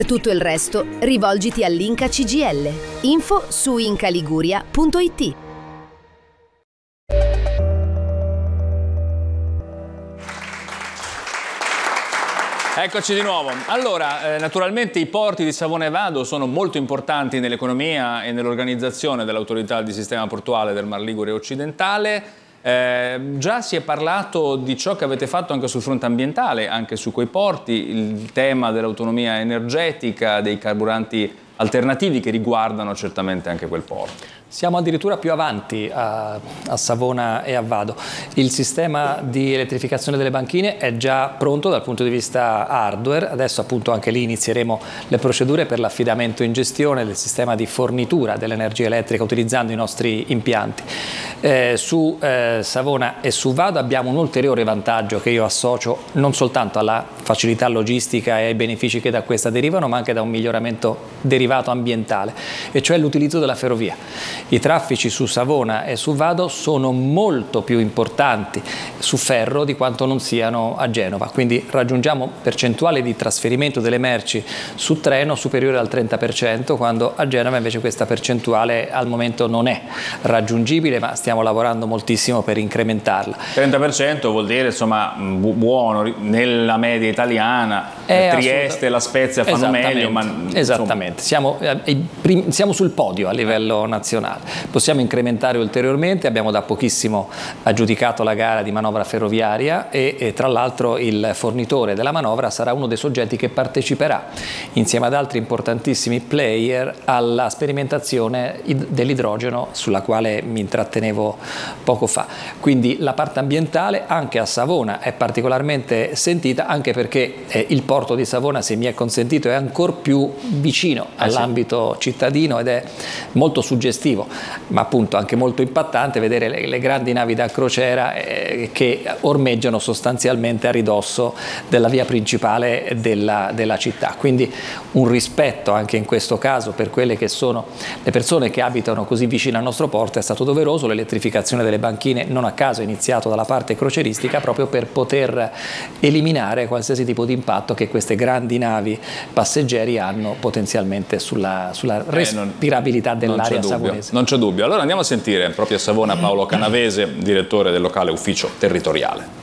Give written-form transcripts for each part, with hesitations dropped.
Per tutto il resto, rivolgiti all'Inca CGL. Info su incaliguria.it. Eccoci di nuovo. Allora, naturalmente i porti di Savona e Vado sono molto importanti nell'economia e nell'organizzazione dell'autorità di sistema portuale del Mar Ligure occidentale. Già si è parlato di ciò che avete fatto anche sul fronte ambientale, anche su quei porti, il tema dell'autonomia energetica, dei carburanti alternativi che riguardano certamente anche quel porto. Siamo addirittura più avanti a Savona e a Vado. Il sistema di elettrificazione delle banchine è già pronto dal punto di vista hardware, adesso appunto anche lì inizieremo le procedure per l'affidamento in gestione del sistema di fornitura dell'energia elettrica utilizzando i nostri impianti. Su Savona e su Vado abbiamo un ulteriore vantaggio che io associo non soltanto alla facilità logistica e ai benefici che da questa derivano, ma anche da un miglioramento derivato ambientale, e cioè l'utilizzo della ferrovia. I traffici su Savona e su Vado sono molto più importanti su ferro di quanto non siano a Genova, quindi raggiungiamo percentuale di trasferimento delle merci su treno superiore al 30%, quando a Genova invece questa percentuale al momento non è raggiungibile, ma stiamo lavorando moltissimo per incrementarla. 30% vuol dire insomma buono nella media italiana, Trieste e La Spezia fanno meglio, ma esattamente, siamo sul podio a livello nazionale. Possiamo incrementare ulteriormente, abbiamo da pochissimo aggiudicato la gara di manovra ferroviaria e tra l'altro il fornitore della manovra sarà uno dei soggetti che parteciperà insieme ad altri importantissimi player alla sperimentazione dell'idrogeno sulla quale mi intrattenevo poco fa. Quindi la parte ambientale anche a Savona è particolarmente sentita, anche perché il porto di Savona, se mi è consentito, è ancora più vicino all'ambito cittadino ed è molto suggestivo, ma appunto anche molto impattante vedere le grandi navi da crociera che ormeggiano sostanzialmente a ridosso della via principale della città. Quindi un rispetto anche in questo caso per quelle che sono le persone che abitano così vicino al nostro porto è stato doveroso. L'elettrificazione delle banchine non a caso è iniziato dalla parte crocieristica, proprio per poter eliminare qualsiasi tipo di impatto che queste grandi navi passeggeri hanno potenzialmente sulla respirabilità dell'area savonese. Non c'è dubbio. Allora andiamo a sentire proprio a Savona Paolo Canavese, direttore del locale ufficio territoriale.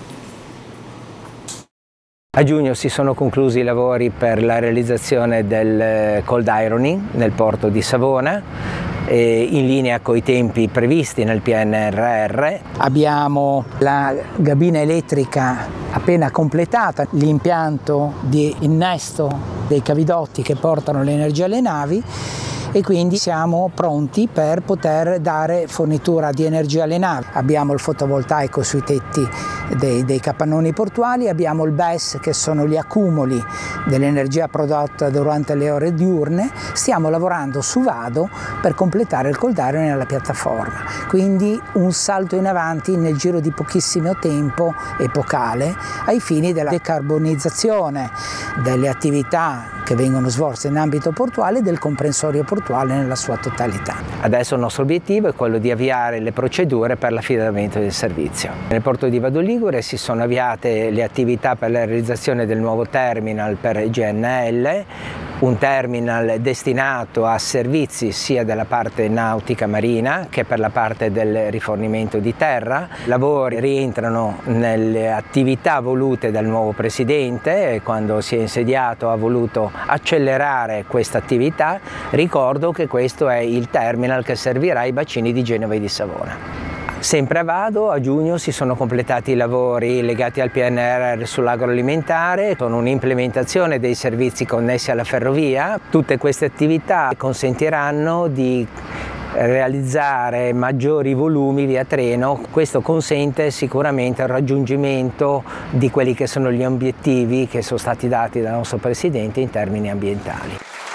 A giugno si sono conclusi i lavori per la realizzazione del cold ironing nel porto di Savona, in linea con i tempi previsti nel PNRR. Abbiamo la cabina elettrica appena completata, l'impianto di innesto dei cavidotti che portano l'energia alle navi, e quindi siamo pronti per poter dare fornitura di energia alle navi. Abbiamo il fotovoltaico sui tetti dei capannoni portuali, abbiamo il BESS, che sono gli accumuli dell'energia prodotta durante le ore diurne. Stiamo lavorando su Vado per completare il cold ironing nella piattaforma, quindi un salto in avanti nel giro di pochissimo tempo, epocale, ai fini della decarbonizzazione delle attività che vengono svolte in ambito portuale e del comprensorio portuale nella sua totalità. Adesso il nostro obiettivo è quello di avviare le procedure per l'affidamento del servizio. Nel porto di Vado Ligure si sono avviate le attività per la realizzazione del nuovo terminal per GNL, un terminal destinato a servizi sia della parte nautica marina che per la parte del rifornimento di terra. I lavori rientrano nelle attività volute dal nuovo presidente, e quando si è insediato ha voluto accelerare questa attività. Ricordo che questo è il terminal che servirà i bacini di Genova e di Savona. Sempre a Vado, a giugno si sono completati i lavori legati al PNRR sull'agroalimentare, con un'implementazione dei servizi connessi alla ferrovia. Tutte queste attività consentiranno di realizzare maggiori volumi via treno. Questo consente sicuramente il raggiungimento di quelli che sono gli obiettivi che sono stati dati dal nostro Presidente in termini ambientali.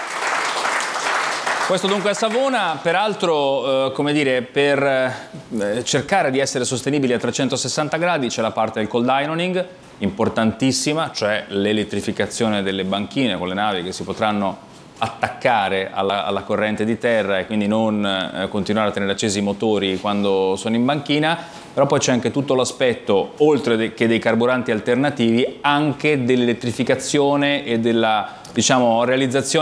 Questo dunque a Savona, peraltro come dire, per cercare di essere sostenibili a 360 gradi c'è la parte del cold ironing, importantissima, cioè l'elettrificazione delle banchine con le navi che si potranno attaccare alla corrente di terra e quindi non continuare a tenere accesi i motori quando sono in banchina. Però poi c'è anche tutto l'aspetto, oltre che dei carburanti alternativi, anche dell'elettrificazione e della diciamo, realizzazione